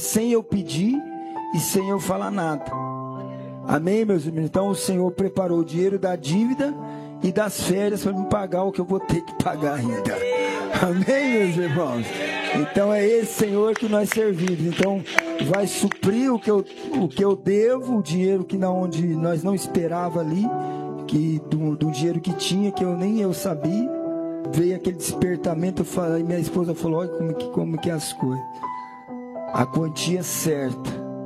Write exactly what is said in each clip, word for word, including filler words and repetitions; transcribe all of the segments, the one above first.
sem eu pedir e sem eu falar nada. Amém, meus irmãos? Então o Senhor preparou o dinheiro da dívida e das férias para me pagar o que eu vou ter que pagar ainda. Amém, meus irmãos? Então é esse Senhor que nós servimos. Então vai suprir o que eu, o que eu devo, o dinheiro que não, onde nós não esperava ali, que do, do dinheiro que tinha, que eu nem eu sabia. Veio aquele despertamento, eu falei, minha esposa falou, olha como que, como que é as coisas. A quantia certa.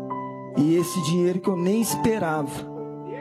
E esse dinheiro que eu nem esperava.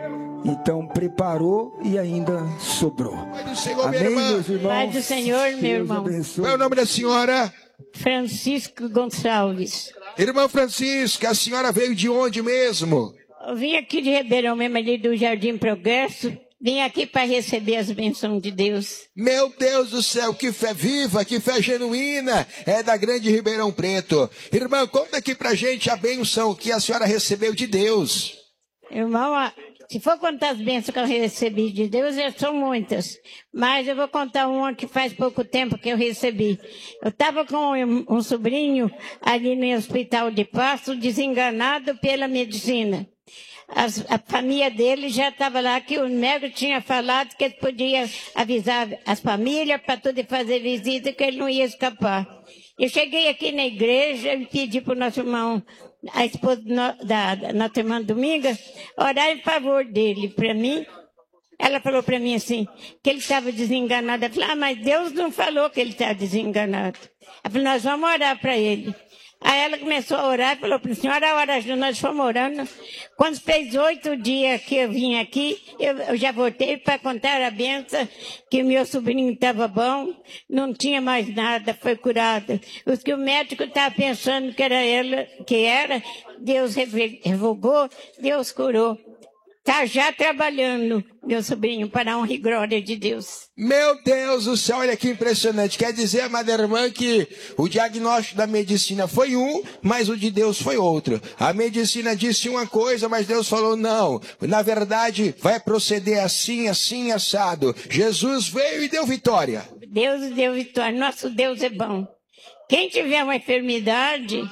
Então preparou e ainda sobrou. Pai do Senhor, amém, minha irmã. meus irmãos? Pai do Senhor, Deus meu irmão. abençoe. Qual é o nome da senhora? Francisco Gonçalves. Irmã Francisca, a senhora veio de onde mesmo? Eu vim aqui de Ribeirão mesmo, ali do Jardim Progresso. Vim aqui para receber as bênçãos de Deus. Meu Deus do céu, que fé viva, que fé genuína, é da grande Ribeirão Preto. Irmã, conta aqui pra gente a bênção que a senhora recebeu de Deus. Irmão, se for contar as bênçãos que eu recebi de Deus, são muitas. Mas eu vou contar uma que faz pouco tempo que eu recebi. Eu estava com um sobrinho ali no hospital de Pasto, desenganado pela medicina. As, a família dele já estava lá, que o médico tinha falado que ele podia avisar as famílias para tudo fazer visita, que ele não ia escapar. Eu cheguei aqui na igreja e pedi para o nosso irmão, a esposa no, da, da nossa irmã Dominga, orar em favor dele para mim. Ela falou para mim assim, que ele estava desenganado. Eu falei, ah, mas Deus não falou que ele está desenganado. Ela falou, nós vamos orar para ele. Aí ela começou a orar e falou para a senhora, a hora junto, nós fomos orando. Quando fez oito dias que eu vim aqui, eu, eu já voltei para contar a benção, que meu sobrinho estava bom, não tinha mais nada, foi curado. Os que o médico estava pensando que era ela, que era, Deus revogou, Deus curou. Está já trabalhando, meu sobrinho, para a honra e glória de Deus. Meu Deus do céu, olha que impressionante. Quer dizer, amada irmã, que o diagnóstico da medicina foi um, mas o de Deus foi outro. A medicina disse uma coisa, mas Deus falou não. Na verdade, vai proceder assim, assim, assado. Jesus veio e deu vitória. Deus deu vitória. Nosso Deus é bom. Quem tiver uma enfermidade...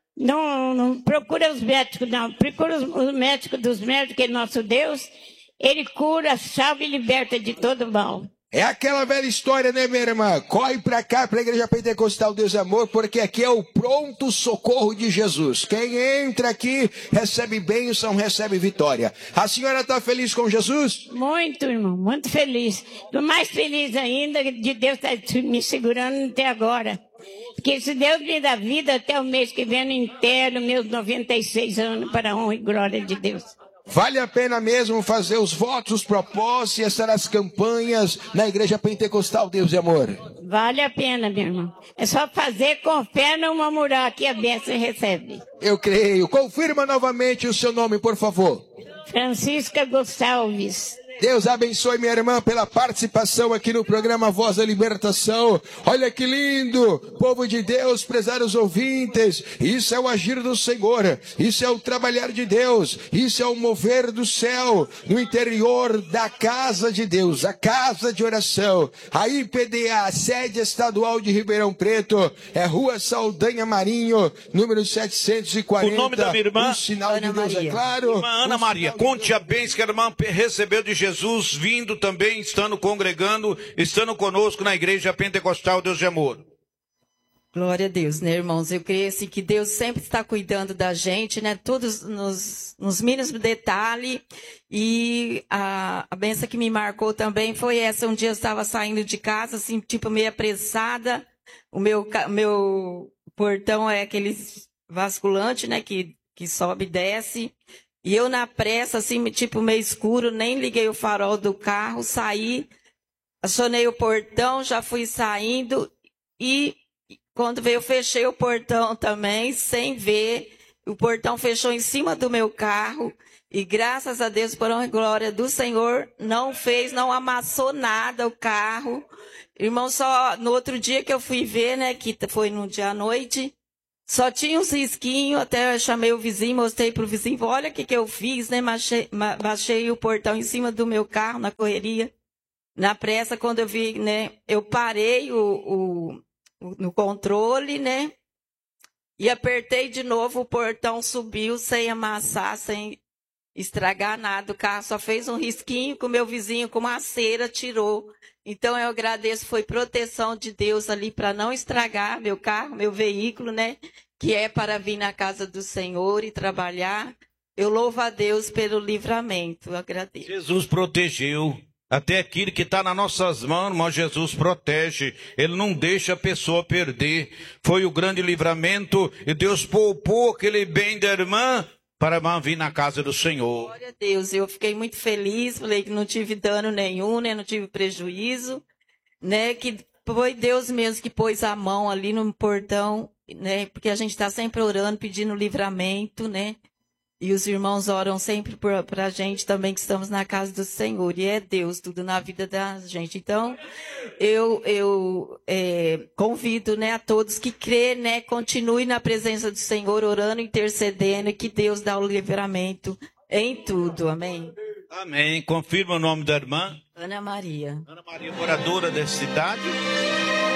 Não, não procura os médicos, não. Procura os, os médicos dos médicos, que é nosso Deus. Ele cura, salva e liberta de todo mal. É aquela velha história, né, minha irmã? Corre pra cá, pra Igreja Pentecostal Deus é Amor, porque aqui é o pronto socorro de Jesus. Quem entra aqui recebe bênção, recebe vitória. A senhora está feliz com Jesus? Muito, irmão, muito feliz. Estou mais feliz ainda de Deus estar me segurando até agora. Porque se Deus me dá vida até o mês que vem, eu inteiro meus noventa e seis anos para a honra e glória de Deus. Vale a pena mesmo fazer os votos, os propósitos e estar as campanhas na Igreja Pentecostal Deus e Amor? Vale a pena, meu irmão. É só fazer com fé, não murmurar, que a bênção recebe. Eu creio. Confirma novamente o seu nome, por favor. Francisca Gonçalves. Deus abençoe minha irmã pela participação aqui no programa Voz da Libertação. Olha que lindo, povo de Deus, prezados ouvintes. Isso é o agir do Senhor, isso é o trabalhar de Deus, isso é o mover do céu no interior da casa de Deus, a casa de oração. A I P D A, sede estadual de Ribeirão Preto, é Rua Saldanha Marinho, número setecentos e quarenta. O nome da minha irmã? Um sinal Ana de Deus, Maria. é claro. Irmã Ana Um Maria, conte a bênção que a irmã recebeu de Jesus. Jesus vindo também, estando congregando, estando conosco na Igreja Pentecostal Deus de Amor. Glória a Deus, né, irmãos? Eu creio assim, que Deus sempre está cuidando da gente, né? Todos nos, nos mínimos detalhes. E a, a benção que me marcou também foi essa. Um dia eu estava saindo de casa, assim, tipo, meio apressada. O meu, meu portão é aquele vasculante, né? Que, que sobe e desce. E eu na pressa, assim, tipo meio escuro, nem liguei o farol do carro, saí, acionei o portão, já fui saindo e quando veio eu fechei o portão também, sem ver, o portão fechou em cima do meu carro e graças a Deus, por honra e glória do Senhor, não fez, não amassou nada o carro. Irmão, só no outro dia que eu fui ver, né, que foi no dia à noite, só tinha uns risquinhos, até eu chamei o vizinho, mostrei pro vizinho, olha o que que eu fiz, né? Baixei, baixei o portão em cima do meu carro, na correria. Na pressa, quando eu vi, né? Eu parei o, o, o, no controle, né? e apertei de novo, o portão subiu sem amassar, sem estragar nada. O carro só fez um risquinho, que o meu vizinho com uma cera tirou. Então eu agradeço, foi proteção de Deus ali para não estragar meu carro, meu veículo, né? Que é para vir na casa do Senhor e trabalhar. Eu louvo a Deus pelo livramento, eu agradeço. Jesus protegeu. Até aquilo que está nas nossas mãos, irmão, Jesus protege. Ele não deixa a pessoa perder. Foi o grande livramento e Deus poupou aquele bem da irmã para a irmã vir na casa do Senhor. Glória a Deus, eu fiquei muito feliz, falei que não tive dano nenhum, né? Não tive prejuízo, né? Que foi Deus mesmo que pôs a mão ali no portão, né? Porque a gente está sempre orando, pedindo livramento, né? E os irmãos oram sempre para a gente também, que estamos na casa do Senhor. E é Deus, tudo na vida da gente. Então, eu, eu é, convido, né, a todos que crê, né, continue na presença do Senhor, orando, intercedendo, e que Deus dá o livramento em tudo. Amém? Amém. Confirma o nome da irmã. Ana Maria. Ana Maria, moradora dessa cidade.